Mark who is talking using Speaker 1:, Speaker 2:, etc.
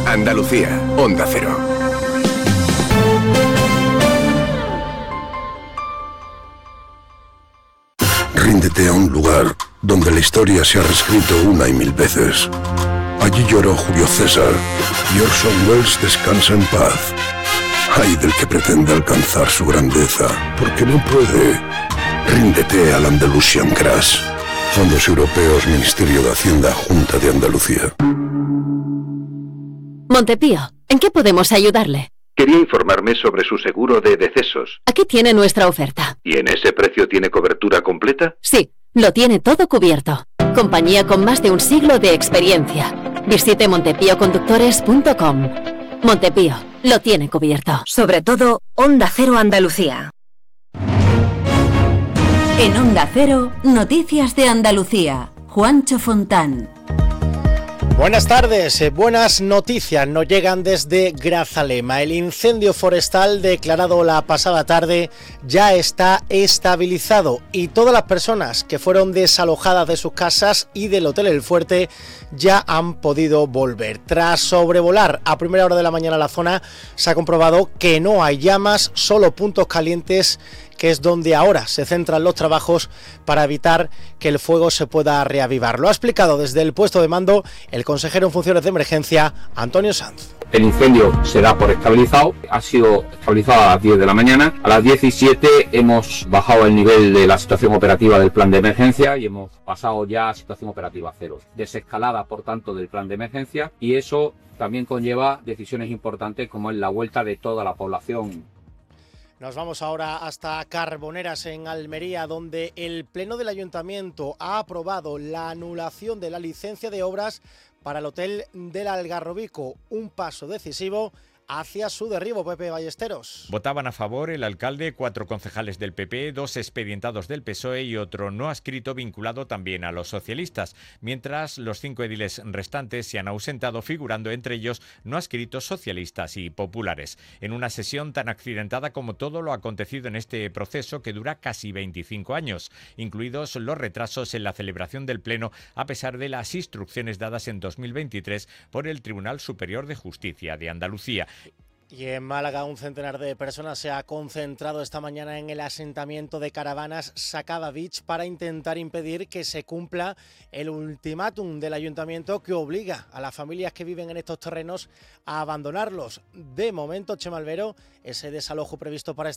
Speaker 1: Andalucía, Onda Cero.
Speaker 2: Ríndete a un lugar donde la historia se ha reescrito una y mil veces. Allí lloró Julio César y Orson Welles descansa en paz. Ay del que pretende alcanzar su grandeza, porque no puede. Ríndete al Andalusian Crash. Fondos Europeos, Ministerio de Hacienda, Junta de Andalucía.
Speaker 3: Montepío, ¿en qué podemos ayudarle?
Speaker 4: Quería informarme sobre su seguro de decesos.
Speaker 3: Aquí tiene nuestra oferta.
Speaker 4: ¿Y en ese precio tiene cobertura completa?
Speaker 3: Sí, lo tiene todo cubierto. Compañía con más de un siglo de experiencia. Visite montepíoconductores.com. Montepío, lo tiene cubierto.
Speaker 5: Sobre todo, Onda Cero Andalucía.
Speaker 6: En Onda Cero, Noticias de Andalucía. Juancho Fontán.
Speaker 7: Buenas tardes, buenas noticias nos llegan desde Grazalema. El incendio forestal declarado la pasada tarde ya está estabilizado y todas las personas que fueron desalojadas de sus casas y del Hotel El Fuerte ya han podido volver. Tras sobrevolar a primera hora de la mañana la zona, se ha comprobado que no hay llamas, solo puntos calientes, que es donde ahora se centran los trabajos para evitar que el fuego se pueda reavivar. Lo ha explicado desde el puesto de mando el consejero en funciones de emergencia, Antonio Sanz.
Speaker 8: El incendio se da por estabilizado, ha sido estabilizado a las 10 de la mañana. A las 17 hemos bajado el nivel de la situación operativa del plan de emergencia y hemos pasado ya a situación operativa cero. Desescalada, por tanto, del plan de emergencia, y eso también conlleva decisiones importantes como es la vuelta de toda la población.
Speaker 7: Nos vamos ahora hasta Carboneras, en Almería, donde el Pleno del Ayuntamiento ha aprobado la anulación de la licencia de obras para el Hotel del Algarrobico, un paso decisivo hacia su derribo. Pepe Ballesteros.
Speaker 9: Votaban a favor el alcalde, 4 concejales del PP, 2 expedientados del PSOE y otro no adscrito vinculado también a los socialistas, mientras los 5 ediles restantes se han ausentado, figurando entre ellos no adscritos socialistas y populares. En una sesión tan accidentada como todo lo acontecido en este proceso, que dura casi 25 años, incluidos los retrasos en la celebración del Pleno, a pesar de las instrucciones dadas en 2023 por el Tribunal Superior de Justicia de Andalucía.
Speaker 7: Y en Málaga, un centenar de personas se ha concentrado esta mañana en el asentamiento de caravanas Sacaba Beach para intentar impedir que se cumpla el ultimátum del ayuntamiento que obliga a las familias que viven en estos terrenos a abandonarlos. De momento, Chema Albero, ese desalojo previsto para esta